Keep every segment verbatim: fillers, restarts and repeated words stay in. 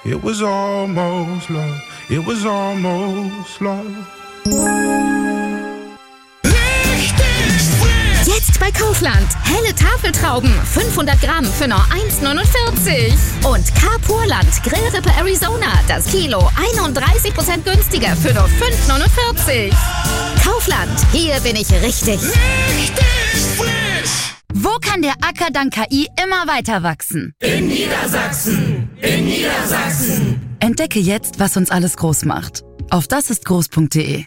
It was almost love. It was almost love. Jetzt bei Kaufland. Helle Tafeltrauben. fünfhundert Gramm für nur eins neunundvierzig. Und Carpurland Grillrippe Arizona. Das Kilo einunddreißig Prozent günstiger für nur fünf neunundvierzig. Kaufland. Hier bin ich richtig. Richtig frisch. Wo kann der Acker dank K I immer weiter wachsen? In Niedersachsen. In Niedersachsen. Entdecke jetzt, was uns alles groß macht. Auf dasistgroß punkt de.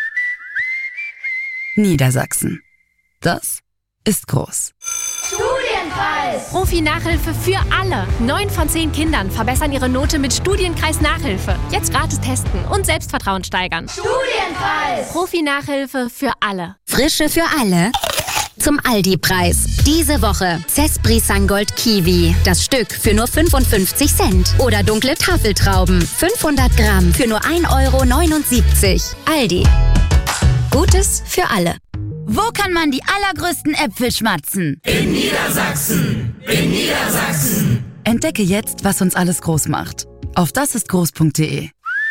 Niedersachsen. Das ist groß. Studienkreis! Profi-Nachhilfe für alle. Neun von zehn Kindern verbessern ihre Note mit Studienkreis-Nachhilfe. Jetzt gratis testen und Selbstvertrauen steigern. Studienkreis! Profi-Nachhilfe für alle. Frische für alle? Zum Aldi-Preis. Diese Woche Cespri Sangold Kiwi. Das Stück für nur fünfundfünfzig Cent. Oder dunkle Tafeltrauben. fünfhundert Gramm für nur ein Euro neunundsiebzig. Aldi. Gutes für alle. Wo kann man die allergrößten Äpfel schmatzen? In Niedersachsen. In Niedersachsen. Entdecke jetzt, was uns alles groß macht. Auf dasistgroß punkt de.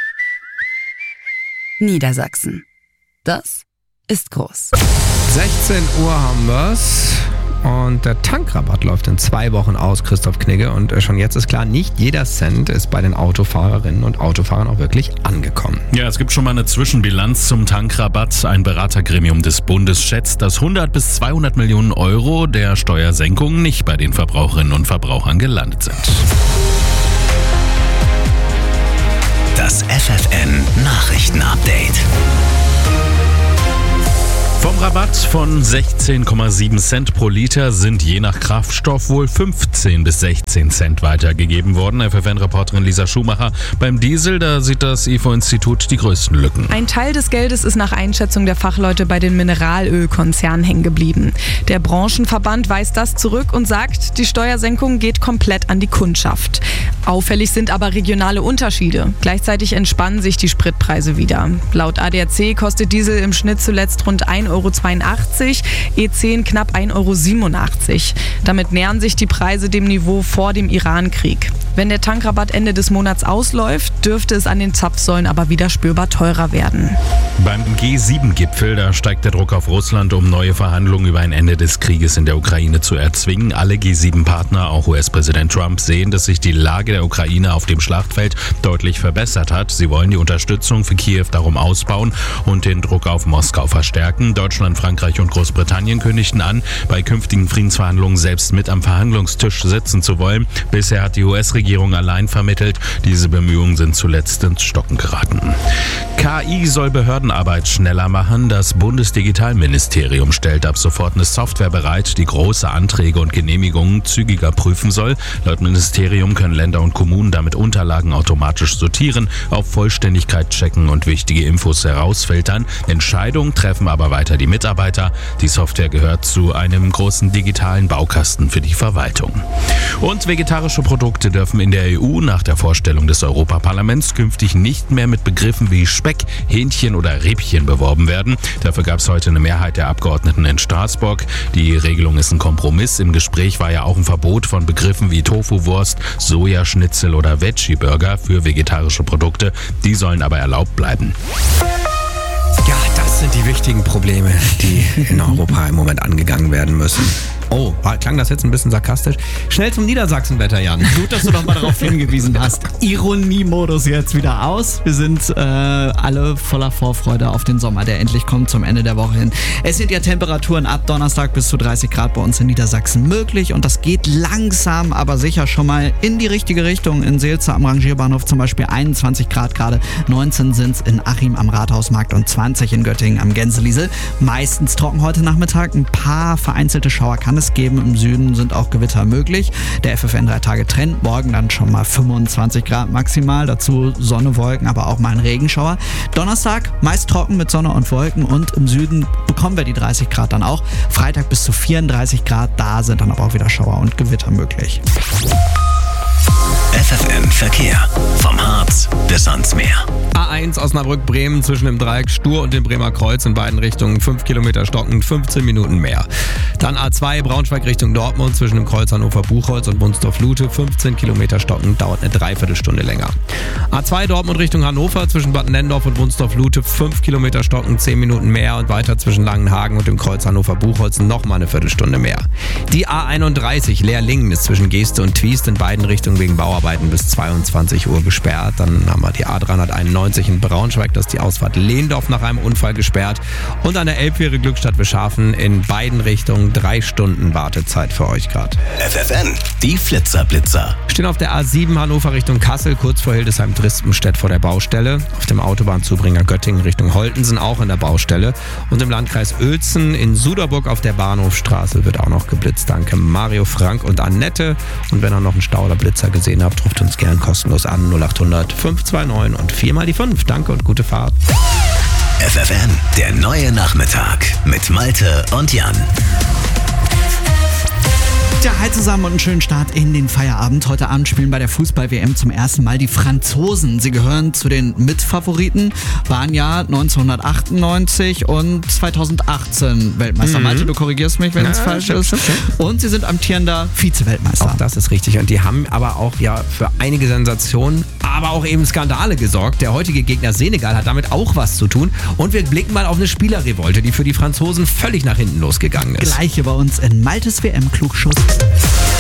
Niedersachsen. Das ist groß. sechzehn Uhr haben wir's. Und der Tankrabatt läuft in zwei Wochen aus, Christoph Knigge. Und schon jetzt ist klar, nicht jeder Cent ist bei den Autofahrerinnen und Autofahrern auch wirklich angekommen. Ja, es gibt schon mal eine Zwischenbilanz zum Tankrabatt. Ein Beratergremium des Bundes schätzt, dass hundert bis zweihundert Millionen Euro der Steuersenkung nicht bei den Verbraucherinnen und Verbrauchern gelandet sind. Das F F N Nachrichtenupdate. Vom Rabatt von sechzehn Komma sieben Cent pro Liter sind je nach Kraftstoff wohl fünfzehn bis sechzehn Cent weitergegeben worden. F F N-Reporterin Lisa Schumacher. Beim Diesel, da sieht das I F O-Institut die größten Lücken. Ein Teil des Geldes ist nach Einschätzung der Fachleute bei den Mineralölkonzernen hängen geblieben. Der Branchenverband weist das zurück und sagt, die Steuersenkung geht komplett an die Kundschaft. Auffällig sind aber regionale Unterschiede. Gleichzeitig entspannen sich die Spritpreise wieder. Laut A D A C kostet Diesel im Schnitt zuletzt rund ein Euro zweiundachtzig, E zehn knapp ein Euro siebenundachtzig. Damit nähern sich die Preise dem Niveau vor dem Irankrieg. Wenn der Tankrabatt Ende des Monats ausläuft, dürfte es an den Zapfsäulen aber wieder spürbar teurer werden. Beim G sieben Gipfel, da steigt der Druck auf Russland, um neue Verhandlungen über ein Ende des Krieges in der Ukraine zu erzwingen. Alle G sieben Partner, auch U S-Präsident Trump, sehen, dass sich die Lage der Ukraine auf dem Schlachtfeld deutlich verbessert hat. Sie wollen die Unterstützung für Kiew darum ausbauen und den Druck auf Moskau verstärken. Deutschland, Frankreich und Großbritannien kündigten an, bei künftigen Friedensverhandlungen selbst mit am Verhandlungstisch sitzen zu wollen. Bisher hat die U S-Regierung allein vermittelt. Diese Bemühungen sind zuletzt ins Stocken geraten. K I soll Behördenarbeit schneller machen. Das Bundesdigitalministerium stellt ab sofort eine Software bereit, die große Anträge und Genehmigungen zügiger prüfen soll. Laut Ministerium können Länder und Kommunen damit Unterlagen automatisch sortieren, auf Vollständigkeit checken und wichtige Infos herausfiltern. Entscheidungen treffen aber weiter die Mitarbeiter. Die Software gehört zu einem großen digitalen Baukasten für die Verwaltung. Und vegetarische Produkte dürfen in der E U nach der Vorstellung des Europaparlaments künftig nicht mehr mit Begriffen wie Speck, Hähnchen oder Rippchen beworben werden. Dafür gab es heute eine Mehrheit der Abgeordneten in Straßburg. Die Regelung ist ein Kompromiss. Im Gespräch war ja auch ein Verbot von Begriffen wie Tofuwurst, Sojaschnitzel oder Veggie-Burger für vegetarische Produkte. Die sollen aber erlaubt bleiben. Ja, das sind die wichtigen Probleme, die in Europa im Moment angegangen werden müssen. Oh, klang das jetzt ein bisschen sarkastisch? Schnell zum Niedersachsenwetter, Jan. Gut, dass du noch mal darauf hingewiesen hast. Ironiemodus jetzt wieder aus. Wir sind äh, alle voller Vorfreude auf den Sommer, der endlich kommt zum Ende der Woche hin. Es sind ja Temperaturen ab Donnerstag bis zu dreißig Grad bei uns in Niedersachsen möglich und das geht langsam, aber sicher schon mal in die richtige Richtung. In Seelze am Rangierbahnhof zum Beispiel einundzwanzig Grad gerade, neunzehn sind es in Achim am Rathausmarkt und zwanzig in Göttingen am Gänseliesel. Meistens trocken heute Nachmittag, ein paar vereinzelte Schauer kann es geben. Im Süden sind auch Gewitter möglich. Der F F N drei Tage Trend. Morgen dann schon mal fünfundzwanzig Grad maximal. Dazu Sonne, Wolken, aber auch mal ein Regenschauer. Donnerstag meist trocken mit Sonne und Wolken und im Süden bekommen wir die dreißig Grad dann auch. Freitag bis zu vierunddreißig Grad. Da sind dann aber auch wieder Schauer und Gewitter möglich. F F N Verkehr. Vom Harz bis ans Meer. A eins Osnabrück-Bremen zwischen dem Dreieck Stur und dem Bremer Kreuz in beiden Richtungen fünf Kilometer stockend, fünfzehn Minuten mehr. Dann A zwei Braunschweig Richtung Dortmund zwischen dem Kreuz Hannover-Buchholz und Bunsdorf-Lute, fünfzehn Kilometer stockend, dauert eine Dreiviertelstunde länger. A zwei Dortmund Richtung Hannover zwischen Bad Nennendorf und Bunsdorf-Lute, fünf Kilometer stockend, zehn Minuten mehr und weiter zwischen Langenhagen und dem Kreuz Hannover-Buchholz nochmal eine Viertelstunde mehr. Die A einunddreißig Leer-Lingen ist zwischen Geeste und Twiest in beiden Richtungen wegen Bauarbeiten bis zweiundzwanzig Uhr gesperrt. Dann haben wir die A dreihunderteinundneunzig in Braunschweig, das ist die Ausfahrt Lehndorf nach einem Unfall gesperrt. Und an der Elbfähre Glückstadt-Beschafen in beiden Richtungen drei Stunden Wartezeit für euch gerade. F F N, die Flitzer-Blitzer. Stehen auf der A sieben Hannover Richtung Kassel, kurz vor Hildesheim-Drispenstedt vor der Baustelle. Auf dem Autobahnzubringer Göttingen Richtung Holtensen auch in der Baustelle. Und im Landkreis Uelzen in Suderburg auf der Bahnhofstraße wird auch noch geblitzt. Danke Mario, Frank und Annette. Und wenn ihr noch einen Stau oder Blitzer gesehen habt, ruft uns gern kostenlos an null acht hundert fünf zwei neun und vier mal die fünf. Danke und gute Fahrt. F F N, der neue Nachmittag mit Malte und Jan. Ja, hi zusammen und einen schönen Start in den Feierabend. Heute Abend spielen bei der Fußball-W M zum ersten Mal die Franzosen. Sie gehören zu den Mitfavoriten, waren ja neunzehnhundertachtundneunzig und zweitausendachtzehn Weltmeister. Mhm. Malte, du korrigierst mich, wenn es ja, falsch stimmt, ist. Stimmt, stimmt. Und sie sind amtierender Vize-Weltmeister. Auch das ist richtig. Und die haben aber auch ja für einige Sensationen, aber auch eben Skandale gesorgt. Der heutige Gegner Senegal hat damit auch was zu tun. Und wir blicken mal auf eine Spielerrevolte, die für die Franzosen völlig nach hinten losgegangen ist. Gleiche bei uns in Maltes W M-Klugschuss.